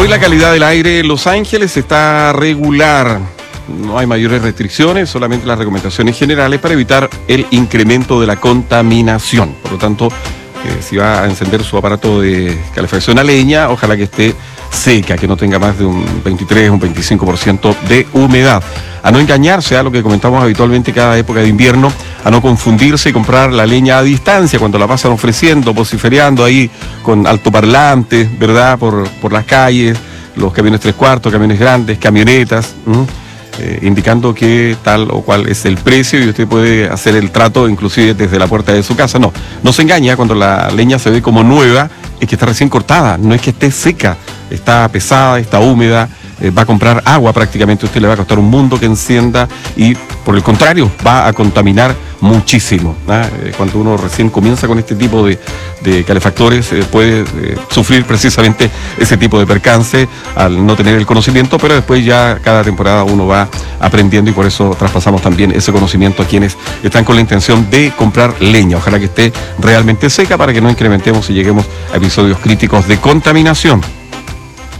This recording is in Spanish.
Hoy la calidad del aire en Los Ángeles está regular. No hay mayores restricciones, solamente las recomendaciones generales para evitar el incremento de la contaminación. Por lo tanto, si va a encender su aparato de calefacción a leña, ojalá que esté seca, que no tenga más de un 23, un 25% de humedad. A no engañarse a lo que comentamos habitualmente cada época de invierno, a no confundirse y comprar la leña a distancia cuando la pasan ofreciendo, vociferiando ahí con altoparlantes, ¿verdad? Por las calles, los camiones 3/4, camiones grandes, camionetas, indicando que tal o cual es el precio y usted puede hacer el trato inclusive desde la puerta de su casa. No se engaña cuando la leña se ve como nueva, es que está recién cortada, no es que esté seca, está pesada, está húmeda. Va a comprar agua prácticamente, usted le va a costar un mundo que encienda y por el contrario va a contaminar muchísimo. Cuando uno recién comienza con este tipo de calefactores puede sufrir precisamente ese tipo de percance al no tener el conocimiento, pero después ya cada temporada uno va aprendiendo y por eso traspasamos también ese conocimiento a quienes están con la intención de comprar leña. Ojalá que esté realmente seca para que no incrementemos y lleguemos a episodios críticos de contaminación.